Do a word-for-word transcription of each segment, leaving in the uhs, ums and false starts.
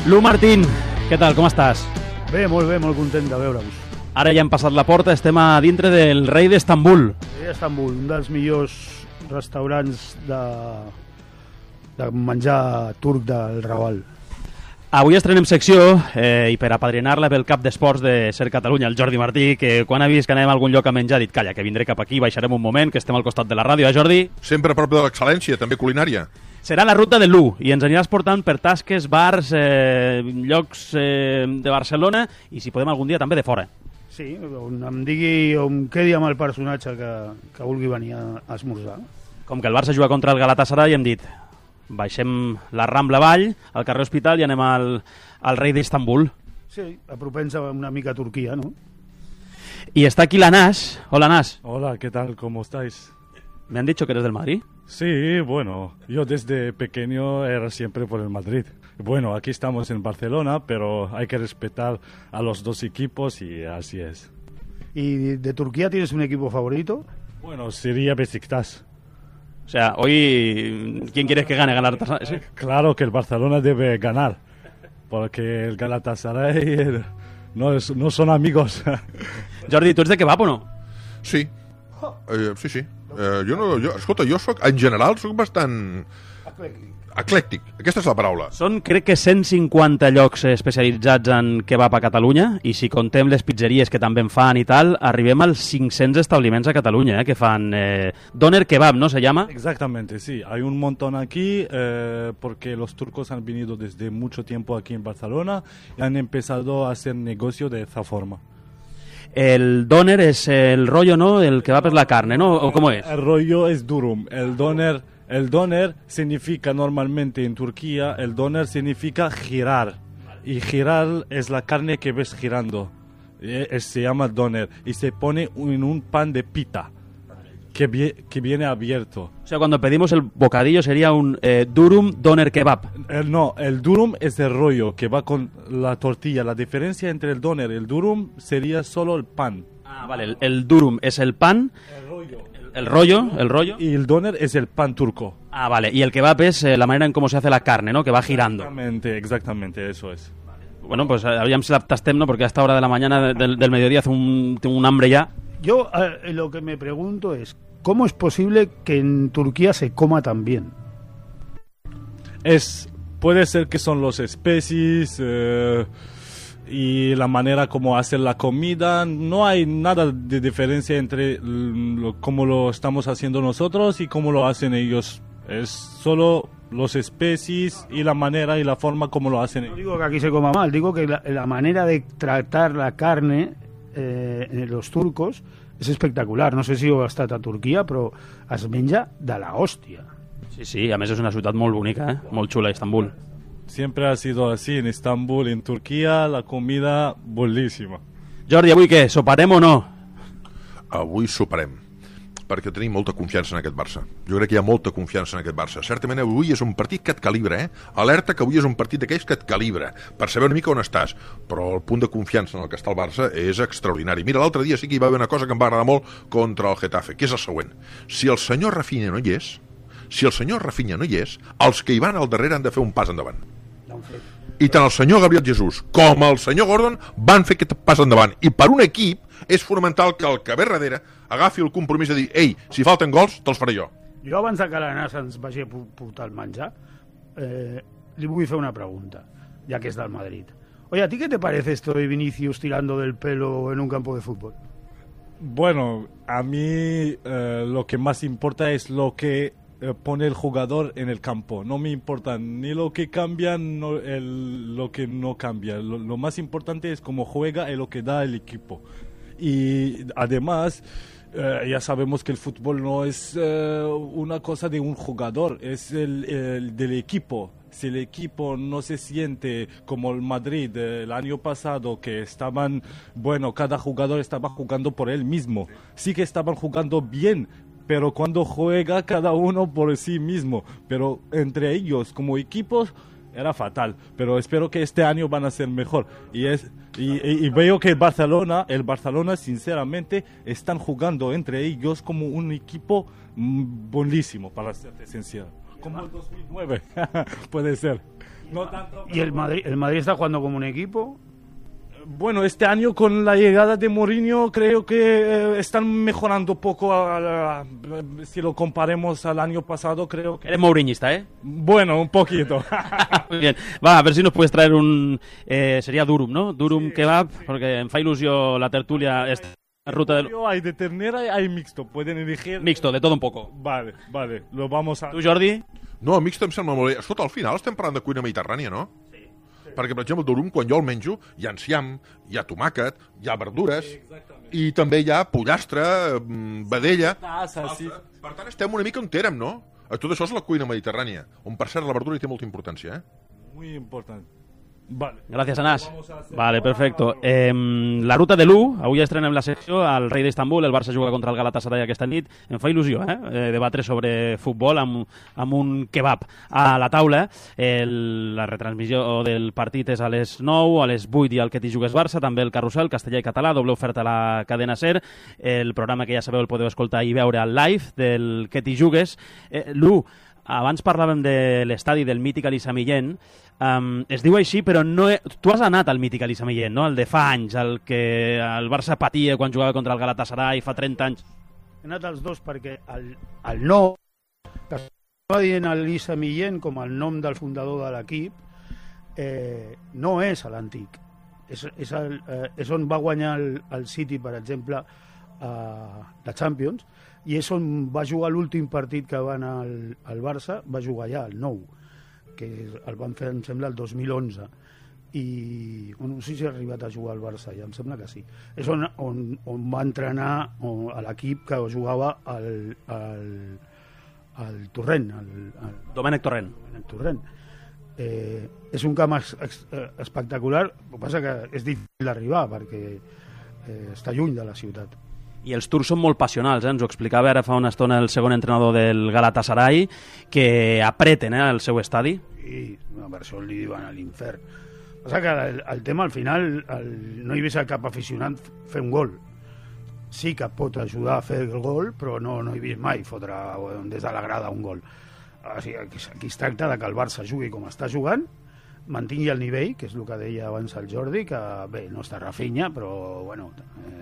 Lu Martín, què tal, com estàs? Bé, molt bé, molt content de veure-vos. Ara ja hem passat la porta, estem a dintre del Rei d'Estambul. Rei d'Estambul, un dels millors restaurants de, de menjar turc del Raval. Avui estrenem secció eh, i per apadrinar-la pel cap d'esports de Ser Catalunya, el Jordi Martí, que quan ha vist que anem a algun lloc a menjar ha dit, calla, que vindré cap aquí, baixarem un moment, que estem al costat de la ràdio, eh, Jordi? Sempre a prop de l'excel·lència, també culinària. Serà la ruta de l'U i ens aniràs portant per tasques, bars, eh, llocs eh, de Barcelona i si podem algun dia també de fora. Sí, on em digui, on quedi amb el personatge que, que vulgui venir a, a esmorzar. Com que el Barça juga contra el Galatasaray hem dit, baixem la Rambla avall, al carrer Hospital i anem al, al Rei d'Estambul. Sí, apropem-nos una mica a Turquia, ¿no? Y está aquí la Nas. Hola, Nas. Hola, ¿qué tal? ¿Cómo estáis? Me han dicho que eres del Madrid. Sí, bueno, yo desde pequeño era siempre por el Madrid. Bueno, aquí estamos en Barcelona, pero hay que respetar a los dos equipos y así es. ¿Y de Turquía tienes un equipo favorito? Bueno, sería Beşiktaş. O sea, hoy, ¿quién quieres que gane? ¿Galatasaray? ¿Sí? Claro que el Barcelona debe ganar, porque el Galatasaray no, es, no son amigos. Jordi, ¿tú eres de kebab o no? Sí, eh, sí, sí. Eh, jo no, jo, escolta, jo soc, en general, soc bastant eclèctic. Aquesta és la paraula. Són, crec que, cent cinquanta llocs especialitzats en kebab a Catalunya i si contem les pizzeries que també en fan i tal, arribem als cinc-cents establiments a Catalunya eh, que fan eh, doner kebab, ¿no? Se llama? Exactamente, sí. Hay un montón aquí eh, porque los turcos han venido desde mucho tiempo aquí en Barcelona y han empezado a hacer negocio de esa forma. El doner es el rollo, ¿no? El kebab es la carne, ¿no? ¿O cómo es? El rollo es durum. El doner, el doner significa normalmente en Turquía, el doner significa girar. Y girar es la carne que ves girando. Eh, se llama doner. Y se pone en un pan de pita. Que, vi, que viene abierto. O sea, cuando pedimos el bocadillo sería un eh, durum doner kebab. El, no, el durum es el rollo que va con la tortilla. La diferencia entre el doner y el durum sería solo el pan. Ah, vale, el, el durum es el pan, el rollo. El, el rollo, el rollo. Y el doner es el pan turco. Ah, vale, y el kebab es eh, la manera en cómo se hace la carne, ¿no? Que va girando. Exactamente, exactamente, eso es. Bueno, pues aviam si l'aptastem, ¿no? Porque a esta hora de la mañana del, del mediodía hace un, tengo un hambre ya. Yo eh, lo que me pregunto es, ¿cómo es posible que en Turquía se coma tan bien? Es, puede ser que son los especies eh, y la manera como hacen la comida. No hay nada de diferencia entre lo, cómo lo estamos haciendo nosotros y cómo lo hacen ellos. Es solo los especies y la manera y la forma como lo hacen ellos. No digo que aquí se coma mal, digo que la, la manera de tratar la carne eh, en los turcos és espectacular. No sé si heu estat a Turquia, però es menja de la hòstia. Sí, sí, a més és una ciutat molt bonica, eh? Molt xula, Estambul. Siempre ha sido así en Estambul, en Turquía, la comida buenísima. Jordi, avui què? Soparem o no? Avui soparem, perquè tenim molta confiança en aquest Barça. Jo crec que hi ha molta confiança en aquest Barça. Certament avui és un partit que et calibra, eh? Alerta que avui és un partit d'aquells que et calibra, per saber una mica on estàs. Però el punt de confiança en el que està el Barça és extraordinari. Mira, l'altre dia sí que hi va haver una cosa que em va agradar molt contra el Getafe, que és el següent. Si el senyor Rafinha no hi és, si el senyor Rafinha no hi és, els que hi van al darrere han de fer un pas endavant. I tant el senyor Gabriel Jesús com el senyor Gordon van fer aquest pas endavant. I per un equip és fonamental que el que ve darrere agafi el compromís de dir, ei, si falten gols, te'ls faré jo. Jo, abans de que la Nas ens vagi a portar el menjar, eh, li vull fer una pregunta, ja que és del Madrid. Oye, ¿a ti qué te parece esto de Vinicius tirando del pelo en un campo de fútbol? Bueno, a mí eh, lo que más importa es lo que eh, pone el jugador en el campo. No me importa ni lo que cambia, no, el, lo que no cambia. Lo, lo más importante es cómo juega y lo que da el equipo. Y además, eh, ya sabemos que el fútbol no es eh, una cosa de un jugador, es el, el del equipo. Si el equipo no se siente como el Madrid eh, el año pasado, que estaban, bueno, cada jugador estaba jugando por él mismo. Sí que estaban jugando bien, pero cuando juega cada uno por sí mismo. Pero entre ellos, como equipos, era fatal. Pero espero que este año van a ser mejor. Y es y, y, y veo que el Barcelona, el Barcelona, sinceramente, están jugando entre ellos como un equipo mm, buenísimo, para ser sincero. Como el dos mil nueve, puede ser. No tanto, ¿Y el Madrid, el Madrid está jugando como un equipo? Bueno, este año con la llegada de Mourinho creo que eh, están mejorando poco a, a, a, si lo comparemos al año pasado, creo que... Eres mourinhista, ¿eh? Bueno, un poquito. Muy bien. Va, a ver si nos puedes traer un... Eh, sería Durum, ¿no? Durum sí, kebab, sí. Porque em fa il·lusió la tertulia... Esta ruta del... Hay de ternera y hay mixto, pueden elegir... Mixto, de todo un poco. Vale, vale, lo vamos a... Tu, Jordi? No, mixto em sembla molt bé. Escolta, al final estem parlant de cuina mediterrània, no? Sí. sí. Perquè, per exemple, el durum, quan jo el menjo, hi ha enciam, hi ha tomàquet, hi ha verdures, sí, i també hi ha pollastre, vedella... Tassa, sí. Per tant, estem una mica on érem, no? Tot això és la cuina mediterrània, on, per cert, la verdura hi té molta importància, eh? Muy important. Vale. Gràcies, Anas. Vale, perfecto. Eh, la ruta de l'U, avui estrenem la secció al Rei d'Istanbul, el Barça juga contra el Galatasaray aquesta nit. Em fa il·lusió, eh? eh debatre sobre futbol amb, amb un kebab a la taula. El, la retransmissió del partit és a les nou, a les vuit i al Que t'hi jugues Barça, també el Carrusel, castellà i català, doble oferta a la cadena SER. El programa que ja sabeu el podeu escoltar i veure al live del Que t'hi jugues. Eh, L'U, abans parlàvem de l'estadi del mític Elisa Millén. Um, es diu així, però no he... tu has anat al mític Elisa Millén, no? El de fa anys, el que el Barça patia quan jugava contra el Galatasaray fa trenta anys. He anat als dos perquè el, el nom que estava dient Elisa Millén com el nom del fundador de l'equip eh, no és a l'antic. És, és, el, eh, és on va guanyar el, el City, per exemple, a la Champions, i és on va jugar l'últim partit que va anar al, al Barça, va jugar allà, el nou, que el van fer, em sembla, el dos mil onze, i bueno, no sé si ha arribat a jugar al Barça, ja em sembla que sí. És on, on, on va entrenar on, a l'equip que jugava al, al, al Torrent. Al, al, Domènec Torrent. Domènec Torrent. Eh, és un camp ex, ex, espectacular, el que passa que és difícil d'arribar perquè eh, està lluny de la ciutat. I els tours són molt passionals, eh? Ens ho explicava ara fa una estona el segon entrenador del Galatasaray, que apreten eh, el seu estadi. Sí, no, per això li diuen a l'infern. Passa que el, el tema, al final, el, no hi vist cap aficionat fer un gol. Sí que pot ajudar a fer el gol, però no, no he vist mai fotre des de la grada un gol. O sigui, aquí, aquí es tracta de que el Barça jugui com està jugant, mantingui el nivell, que és el que deia abans el Jordi, que bé, no està Rafinha, però bueno... Eh,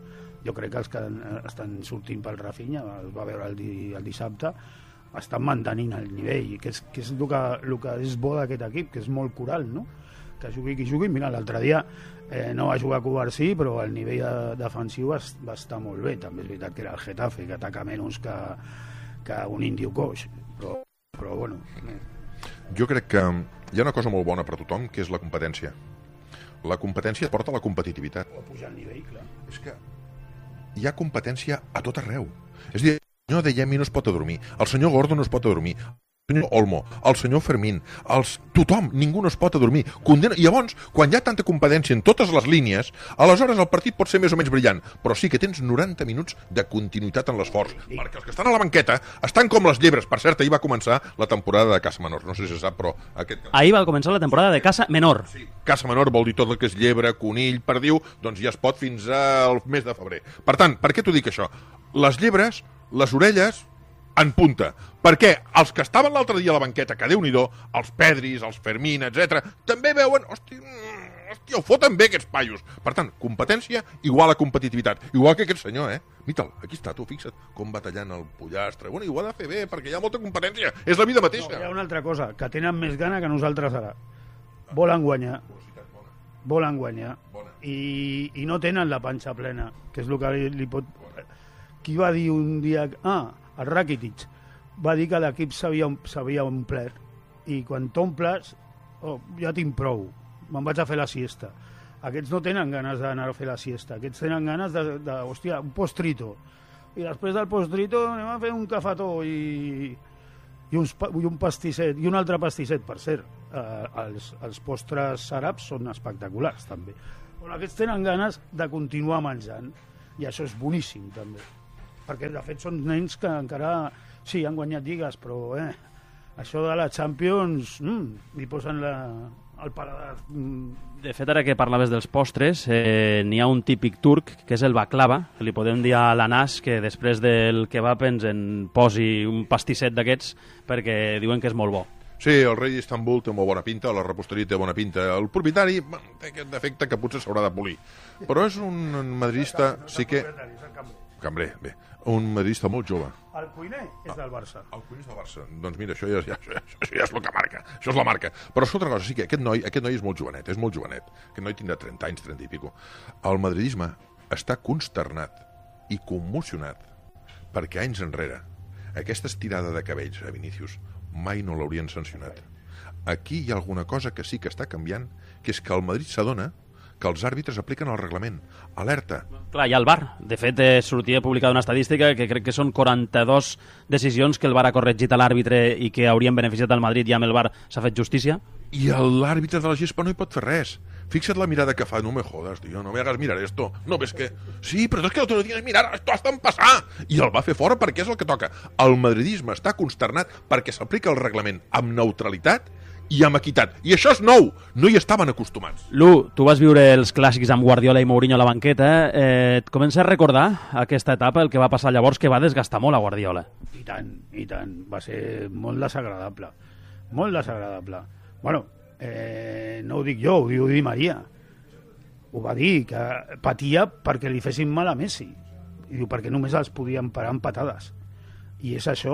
jo crec que els que estan sortint pel Rafinha, es va veure el, di, el dissabte, estan mantenint el nivell, que és, que és el, que, el que és bo d'aquest equip, que és molt coral, no? Que jugui qui jugui. Mira, l'altre dia eh, no va jugar Covarsí, però el nivell de, defensiu es, va estar molt bé. També és veritat que era el Getafe, que ataca menys que, que un índio coix, però, però bueno... Eh. Jo crec que hi ha una cosa molt bona per a tothom, que és la competència. La competència porta a la competitivitat. O a pujar el nivell, clar. És que hi ha competència a tot arreu. És a dir, el senyor Dayemi no es pot adormir, el senyor Gordo no es pot adormir, el senyor Olmo, el senyor Fermín, els... tothom, ningú no es pot adormir. Condena... I llavors, quan hi ha tanta competència en totes les línies, aleshores el partit pot ser més o menys brillant, però sí que tens noranta minuts de continuïtat en l'esforç, perquè els que estan a la banqueta estan com les llebres. Per cert, ahir va començar la temporada de Casa Menor, no sé si se sap, però... Aquest... Ahir va començar la temporada de Casa Menor. Sí, Casa Menor vol dir tot el que és llebre, conill, perdiu, doncs ja es pot fins al mes de febrer. Per tant, per què t'ho dic això? Les llebres, les orelles, en punta. Perquè els que estaven l'altre dia a la banqueta, que Déu-n'hi-do, els Pedris, els Fermín, etcètera, també veuen... Hòstia, hòstia, ho foten bé aquests paios. Per tant, competència igual a competitivitat. Igual que aquest senyor, eh? Mita'l, aquí està, tu, fixa't com va tallant el pollastre. Bueno, i ho ha de fer bé, perquè hi ha molta competència. És la vida mateixa. No, hi ha una altra cosa, que tenen més gana que nosaltres ara. Volen guanyar. Volen guanyar. I, i no tenen la panxa plena, que és el que li, li pot... Qui va dir un dia... Ah, el Rakitic va dir que l'equip s'havia omplert i quan t'omples oh, ja tinc prou, me'n vaig a fer la siesta. Aquests no tenen ganes d'anar a fer la siesta, aquests tenen ganes de, de hòstia, un postrito, i després del postrito anem a fer un cafetó i, i, uns, i un pastisset i un altre pastisset, per cert. Eh, els, els postres àrabs són espectaculars també, però aquests tenen ganes de continuar menjant i això és boníssim també, perquè de fet són nens que encara sí, han guanyat lligues, però eh, això de la Champions mm, li posen la, el paladar. Mm. De fet, ara que parlaves dels postres, eh, n'hi ha un típic turc, que és el baklava, que li podem dir a l'Anas que després del kebab ens en posi un pastisset d'aquests, perquè diuen que és molt bo. Sí, el rei d'Istanbul té molt bona pinta, la reposteria té bona pinta, el propietari té aquest defecte que potser s'haurà de polir. Però és un madridista, sí que... Cambrer, bé. Un madridista molt jove. El cuiner és del Barça. El cuiner és del Barça. Doncs mira, això ja, ja, això, això ja és el que marca. Això és la marca. Però és altra cosa, sí que aquest noi, aquest noi és molt jovenet, és molt jovenet. Aquest noi tindrà trenta anys, trenta i pico. El madridisme està consternat i commocionat perquè anys enrere aquesta estirada de cabells a Vinícius mai no l'haurien sancionat. Aquí hi ha alguna cosa que sí que està canviant, que és que el Madrid s'adona que els àrbitres apliquen el reglament. Alerta. Clar, hi ha el V A R. De fet, eh, sortia publicada una estadística que crec que són quaranta-dues decisions que el V A R ha corregit a l'àrbitre i que haurien beneficiat al Madrid, i amb el V A R s'ha fet justícia. I l'àrbitre de la gespa no hi pot fer res. Fixa't la mirada que fa. No me jodas, tío, no me hagas mirar esto. No ves que... Sí, però és que no tienes mirar, esto hasta en passar. I el va fer fora perquè és el que toca. El madridisme està consternat perquè s'aplica el reglament amb neutralitat i amb equitat. I això és nou. No hi estaven acostumats. Lu, tu vas viure els clàssics amb Guardiola i Mourinho a la banqueta. Eh, et comença a recordar aquesta etapa, el que va passar llavors, que va desgastar molt a Guardiola. I tant, i tant. Va ser molt desagradable. Molt desagradable. Bueno, eh, no ho dic jo, ho diu Di Maria. Ho va dir, que patia perquè li fessin mal a Messi. I diu, perquè només els podien parar amb patades. I és això.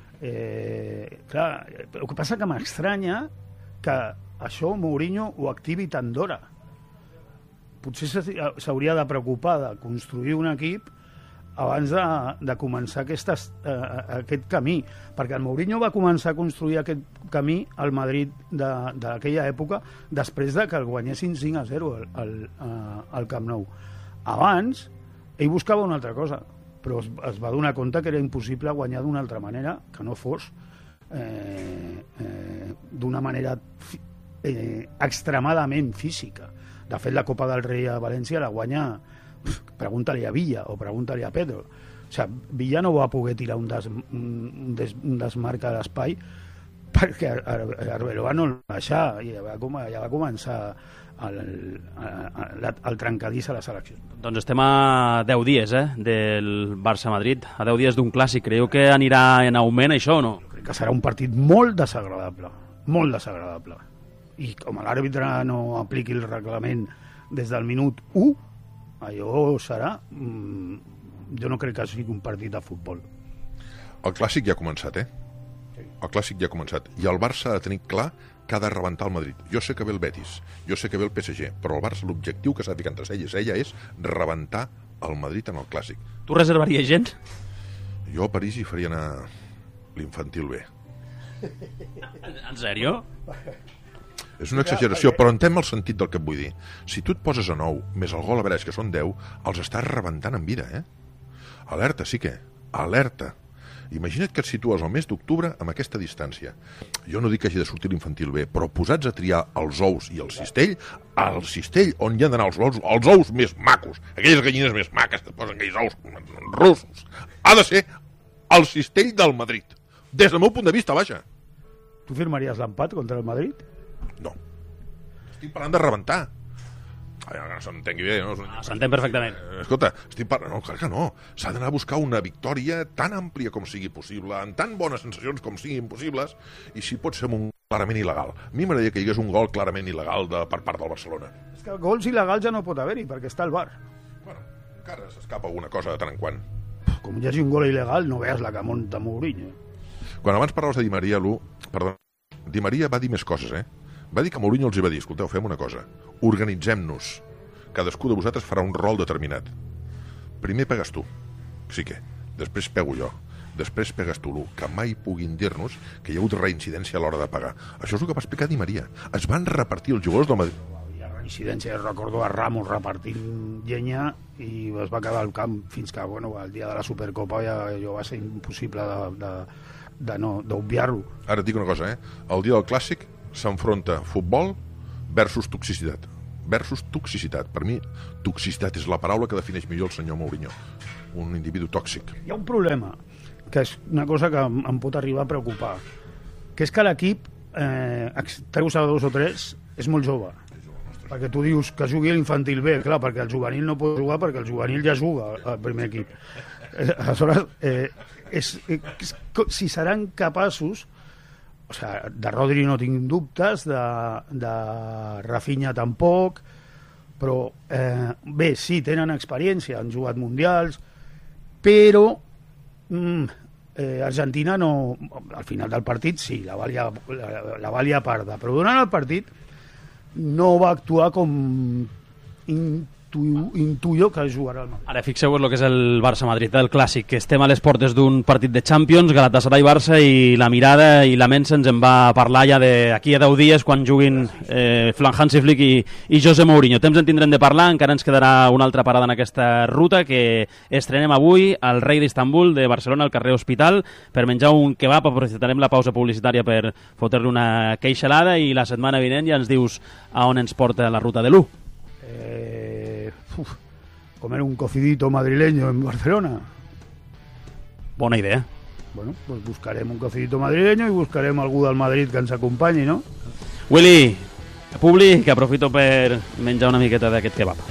Eh, clar, el que passa que m'estranya que això Mourinho ho activi tant d'hora. Potser s'hauria de preocupar de construir un equip abans de, de començar aquestes, eh, aquest camí, perquè el Mourinho va començar a construir aquest camí al Madrid d'aquella època després de que el guanyessin cinc a zero al, al, al Camp Nou. Abans ell buscava una altra cosa, però es, es va donar compte que era impossible guanyar d'una altra manera que no fos eh, eh, d'una manera fi, eh, extremadament física. De fet, la Copa del Rei a València la guanya, pregunta-li a Villa o pregunta-li a Pedro. O sigui, Villa no va poder tirar un, des, un, des, un desmarc a l'espai perquè Arbeloa no el va deixar i ja va, ja va començar el, el, el trencadís a la selecció. Doncs estem a deu dies eh, del Barça-Madrid, a deu dies d'un clàssic. Creieu que anirà en augment això o no? Crec que serà un partit molt desagradable, molt desagradable. I com l'àrbitre no apliqui el reglament des del minut u, allò serà... Mmm, jo no crec que sigui un partit de futbol. El clàssic ja ha començat, eh? El clàssic ja ha començat. I el Barça ha de tenir clar que ha de rebentar el Madrid. Jo sé que ve el Betis, jo sé que ve el P S G, però el Barça, l'objectiu que s'ha ficat entre elles ella és rebentar el Madrid en el clàssic. Tu reservaries gent? Jo a París hi faria anar l'infantil B. En sèrio? És una exageració, però entenc el sentit del que et vull dir. Si tu et poses a nou, més el gol a veure que són deu, els estàs rebentant en vida, eh? Alerta, sí que, alerta. Imagina't que et situes al mes d'octubre amb aquesta distància. Jo no dic que hagi de sortir l'infantil B, però posats a triar els ous i el cistell, al cistell on hi han d'anar els ous, els ous més macos, aquelles gallines més maques que posen aquells ous russos, ha de ser el cistell del Madrid. Des del meu punt de vista, vaja. Tu firmaries l'empat contra el Madrid? No. Estic parlant de rebentar. No s'entengui bé, no? Ah, s'entén perfectament. Escolta, estic parlant... No, clar que no. S'ha d'anar a buscar una victòria tan àmplia com sigui possible, amb tan bones sensacions com siguin possibles, i si pot ser un gol clarament il·legal. A mi m'agradaria que hi hagués un gol clarament il·legal de, per part del Barcelona. És que gols il·legals ja no pot haver-hi, perquè està al V A R. Bueno, encara s'escapa alguna cosa de tant en quant. Com hi hagi un gol il·legal, no veus la que munta Mourinho. Quan abans parlaves de Di Maria, Lu, perdó, Di Maria va dir més coses, eh? Va dir que Mourinho els hi va dir, escolteu, fem una cosa, organitzem-nos, cadascú de vosaltres farà un rol determinat. Primer pegues tu, sí que, després pego jo, després pegues tu, Lu, que mai puguin dir-nos que hi ha hagut reincidència a l'hora de pagar. Això és el que va explicar Di Maria. Es van repartir els jugadors del Madrid. Hi ha reincidència, recordo a Ramos repartint llenya i es va quedar al camp fins que, bueno, el dia de la Supercopa ja, ja va ser impossible de, de, de no, d'obviar-lo. Ara et dic una cosa, eh? El dia del Clàssic s'enfronta futbol versus toxicitat. Versus toxicitat. Per mi, toxicitat és la paraula que defineix millor el senyor Mourinho. Un individu tòxic. Hi ha un problema, que és una cosa que em pot arribar a preocupar, que és que l'equip, eh, treus a dos o tres, és molt jove. Perquè tu dius que jugui l'infantil B, clar, perquè el juvenil no pot jugar perquè el juvenil ja juga al primer equip. Eh, aleshores, eh, és, és, si seran capaços o sea, de Rodri no tinc dubtes, de, de Rafinha tampoc, però eh, bé, sí, tenen experiència, han jugat mundials, però mm, eh, Argentina no, al final del partit sí, la valia, la, la valia parda, però durant el partit no va actuar com intuï, intuïo que jugarà el Madrid. Ara fixeu el que és el Barça-Madrid, el clàssic, que estem a les portes d'un partit de Champions, Galatasaray-Barça, i la mirada i la ment se'ns en va parlar ja d'aquí a deu dies quan juguin eh, Hansi Flick i, i José Mourinho. Temps en tindrem de parlar, encara ens quedarà una altra parada en aquesta ruta que estrenem avui al Rei d'Istanbul de Barcelona, al carrer Hospital, per menjar un kebab. Aprofitarem la pausa publicitària per fotre-li una queixalada i la setmana vinent ja ens dius a on ens porta la ruta de l'U. Eh... Uf, comer un cocidito madrileño en Barcelona. Bona idea. Bueno, pues buscarem un cocidito madrileño i buscarem algú del Madrid que ens acompanyi, no? Willy, Publi, que aprofito per menjar una miqueta d'aquest kebab.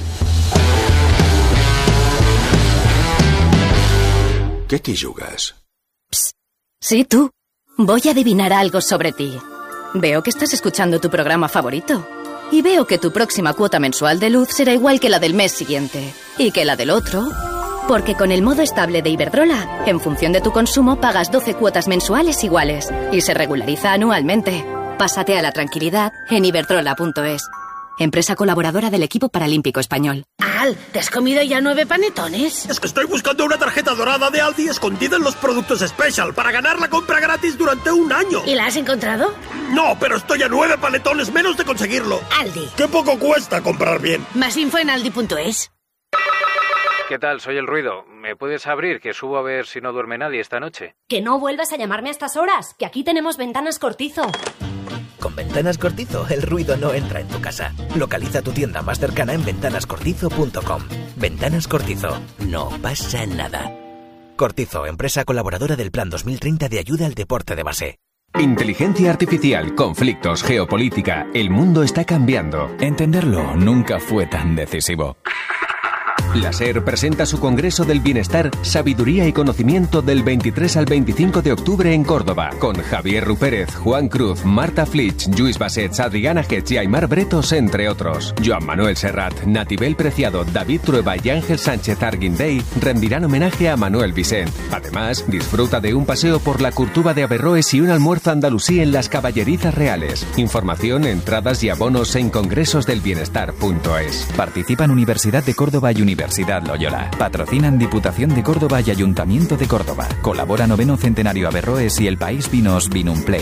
¿Qué te jugas? Psst. Sí, tú. Voy a adivinar algo sobre ti. Veo que estás escuchando tu programa favorito. Y veo que tu próxima cuota mensual de luz será igual que la del mes siguiente. Y que la del otro. Porque con el modo estable de Iberdrola, en función de tu consumo, pagas doce cuotas mensuales iguales. Y se regulariza anualmente. Pásate a la tranquilidad en iberdrola punto es. Empresa colaboradora del equipo paralímpico español. Al, ¿te has comido ya nueve panetones? Es que estoy buscando una tarjeta dorada de Aldi escondida en los productos Special para ganar la compra gratis durante un año. ¿Y la has encontrado? No, pero estoy a nueve panetones menos de conseguirlo. Aldi. ¡Qué poco cuesta comprar bien! Más info en aldi punto es. ¿Qué tal? Soy El Ruido. ¿Me puedes abrir? Que subo a ver si no duerme nadie esta noche. Que no vuelvas a llamarme a estas horas, que aquí tenemos Ventanas Cortizo. Con Ventanas Cortizo, el ruido no entra en tu casa. Localiza tu tienda más cercana en ventanas cortizo punto com. Ventanas Cortizo. No pasa nada. Cortizo, empresa colaboradora del Plan dos mil treinta de ayuda al deporte de base. Inteligencia artificial, conflictos, geopolítica. El mundo está cambiando. Entenderlo nunca fue tan decisivo. La SER presenta su Congreso del Bienestar, Sabiduría y Conocimiento del veintitrés al veinticinco de octubre en Córdoba, con Javier Rupérez, Juan Cruz, Marta Flitsch, Lluís Bassets, Adriana Getz y Aymar Bretos, entre otros. Joan Manuel Serrat, Natibel Preciado, David Trueba y Ángel Sánchez Arguindey rendirán homenaje a Manuel Vicent. Además, disfruta de un paseo por la Curtuba de Averroes y un almuerzo andalusí en las Caballerizas Reales. Información, entradas y abonos en congresosdelbienestar punto es. Participan Universidad de Córdoba y Universidad Loyola. Patrocinan Diputación de Córdoba y Ayuntamiento de Córdoba. Colabora Noveno Centenario Averroes y El País Vinos Vinumplay.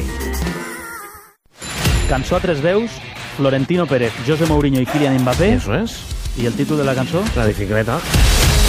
Cançó a tres veus, Florentino Pérez, José Mourinho y Kylian Mbappé. Eso es. ¿Y el título de la cançó? La bicicleta.